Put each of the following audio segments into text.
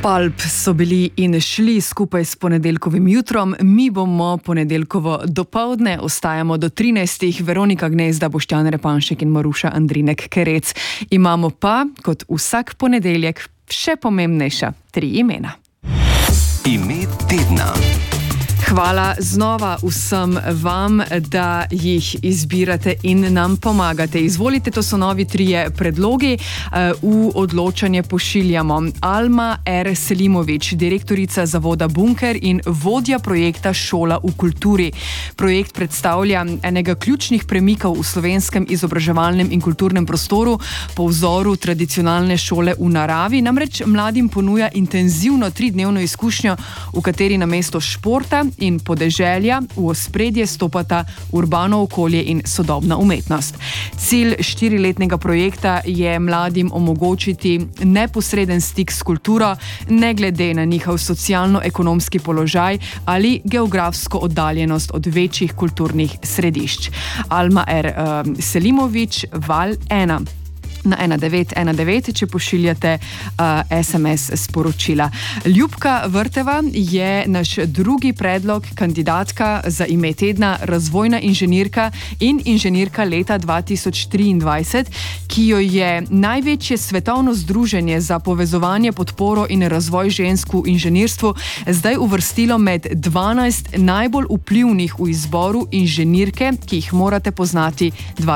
Pulp so bili in šli skupaj s ponedeljkovim jutrom, mi bomo ponedeljkovo dopoldne, ostajamo do 13. Veronika Gnezda, Boštjan Repanšek in Maruša Andrinek Kerec. Imamo pa, kot vsak ponedeljek, še pomembnejša 3 imena. Ime tedna. Hvala znova vsem vam, da jih izbirate in nam pomagate. Izvolite, to so novi 3 predlogi. V odločanje pošiljamo Alma R. Selimović, direktorica zavoda Bunker in vodja projekta Šola v kulturi. Projekt predstavlja enega ključnih premikov v slovenskem izobraževalnem in kulturnem prostoru po vzoru tradicionalne šole v naravi. Namreč mladim ponuja intenzivno 3-dnevno izkušnjo, v kateri namesto športa in podeželja v ospredje stopata urbano okolje in sodobna umetnost. Cilj 4-letnega projekta je mladim omogočiti neposreden stik s kulturo, ne glede na njihov socialno-ekonomski položaj ali geografsko oddaljenost od večjih kulturnih središč. Alma R. Selimović, Val 1. Na 1919, če pošiljate SMS sporočila. Ljubka Vrteva je naš drugi predlog, kandidatka za ime tedna, razvojna inženirka in inženirka leta 2023, ki jo je največje svetovno združenje za povezovanje, podporo in razvoj žensk v inženirstvu zdaj uvrstilo med 12 najbolj vplivnih v izboru inženirke, ki jih morate poznati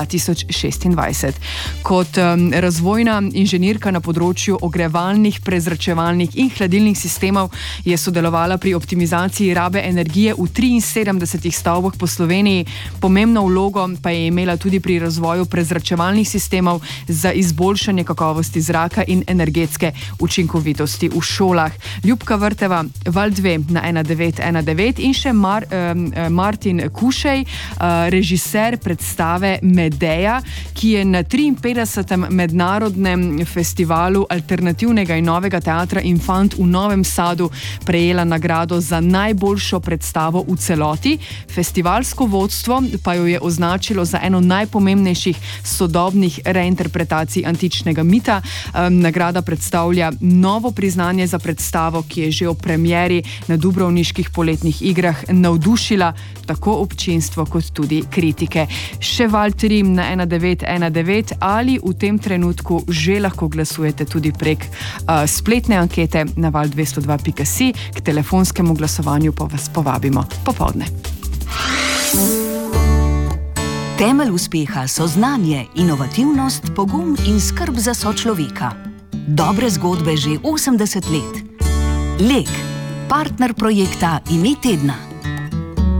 2026. Kot razvojna inženirka na področju ogrevalnih, prezračevalnih in hladilnih sistemov je sodelovala pri optimizaciji rabe energije v 73 stavbah po Sloveniji. Pomembno vlogo pa je imela tudi pri razvoju prezračevalnih sistemov za izboljšanje kakovosti zraka in energetske učinkovitosti v šolah. Ljubka Vrteva, Val 2 na 1919 in še Martin Kušej, režiser predstave Medeja, ki je na 53. mednarodnem festivalu alternativnega in novega teatra Infant v Novem Sadu prejela nagrado za najboljšo predstavo v celoti. Festivalsko vodstvo pa jo je označilo za eno najpomembnejših sodobnih reinterpretacij antičnega mita. Nagrada predstavlja novo priznanje za predstavo, ki je že ob premieri na Dubrovniških poletnih igrah navdušila tako občinstvo kot tudi kritike. Še Val 3 na 1919 ali v tem trenutku že lahko glasujete tudi prek spletne ankete na val202.si. K telefonskemu glasovanju pa vas povabimo popoldne. Temelj uspeha so znanje, inovativnost, pogum in skrb za sočloveka. Dobre zgodbe že 80 let. Lek, partner projekta Ime tedna.